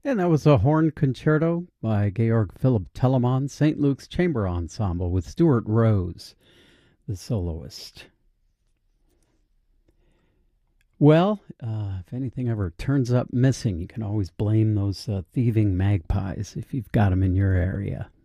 And that was a horn concerto by Georg Philipp Telemann, St. Luke's Chamber Ensemble with Stuart Rose, the soloist. Well, if anything ever turns up missing, you can always blame those thieving magpies if you've got them in your area.